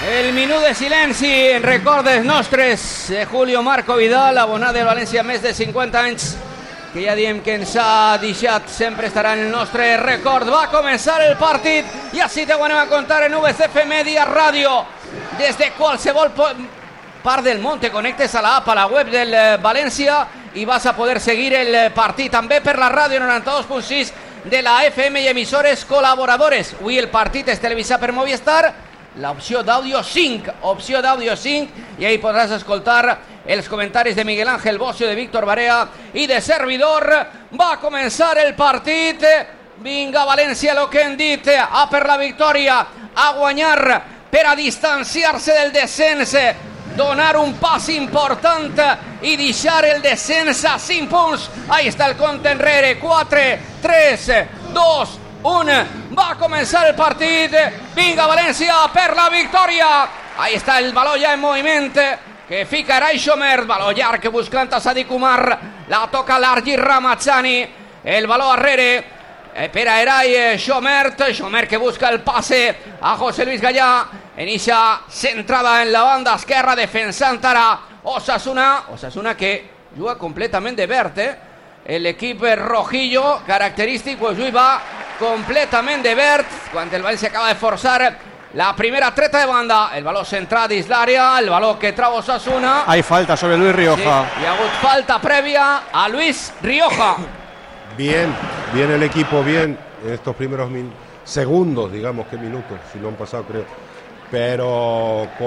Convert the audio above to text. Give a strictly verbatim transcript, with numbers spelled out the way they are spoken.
El minut de silenci en recordes nostres de Julio Marco Vidal, abonat del València més de cinquanta anys, que ja diem que ens ha deixat, sempre estarà en el nostre record. Va començar el partit i així te ho anem a contar en V C F Media Ràdio. Des de qualsevol part del món te connectes a l'app, a la web del València i vas a poder seguir el partit també per la ràdio noranta-dos punt sis de la F M i emissores col·laboradores. Avui el partit és televisat per Movistar, l'opció d'àudio cinc, opció d'àudio cinc, i ahí podràs escoltar els comentaris de Miguel Ángel Bocio, de Víctor Barea i de servidor. Va començar el partit. Vinga, València, lo que hem dit, a per la victòria, a guanyar per a distanciar-se del descens, donar un pas important i deixar el descens a cinc punts. Ahí està el compte enrere. Quatre, tres, dos, un. Va començar el partit. Vinga, València, per la victòria. Ahí està el baló ja en moviment que fica Eray Xomer. Baló llarg buscant a Sadik Umar. La toca l'Argi Ramazzani. El baló arrere per a Eray Xomer. Xomer que busca el passe a José Luis Gallà. Inicia centrada en la banda esquerra, defensant ara Osasuna. Osasuna que juga completament de verd, eh? L'equip rojillo característic pues avui va completament de verd quan el València acaba de forçar la primera treta de banda. El baló centrat dins l'àrea, el baló que trau Osasuna. Hay falta sobre Luis Rioja. Sí, hi ha hagut falta prèvia a Luis Rioja. Bien, bien el equipo, bien en estos primeros min- segundos, digamos que minutos, si no han pasado creo, pero